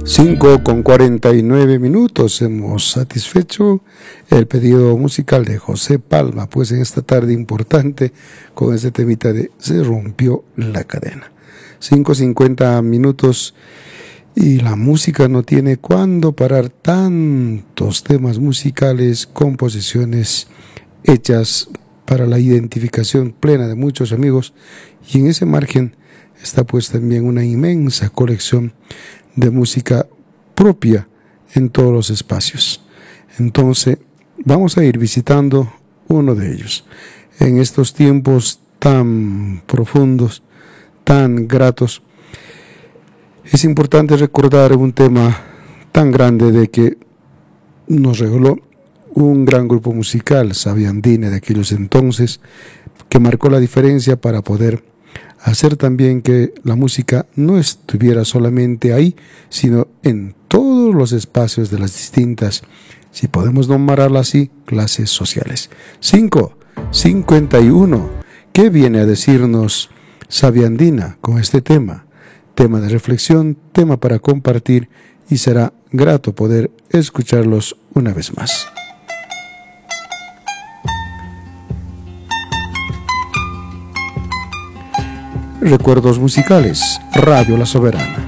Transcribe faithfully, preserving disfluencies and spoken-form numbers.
cinco con cuarenta y nueve minutos. Hemos satisfecho el pedido musical de José Palma, pues en esta tarde importante con este temita de Se rompió la cadena. cinco cincuenta minutos y la música no tiene cuándo parar. Tantos temas musicales, composiciones hechas para la identificación plena de muchos amigos, y en ese margen está pues también una inmensa colección de música propia en todos los espacios. Entonces vamos a ir visitando uno de ellos en estos tiempos tan profundos, tan gratos. Es importante recordar un tema tan grande de que nos regaló un gran grupo musical, Sabia Andina, de aquellos entonces, que marcó la diferencia para poder hacer también que la música no estuviera solamente ahí, sino en todos los espacios de las distintas, si podemos nombrarla así, clases sociales. cinco cincuenta y uno. ¿Qué viene a decirnos Sabia Andina con este tema? Tema de reflexión, tema para compartir, y será grato poder escucharlos una vez más. Recuerdos musicales, Radio La Soberana.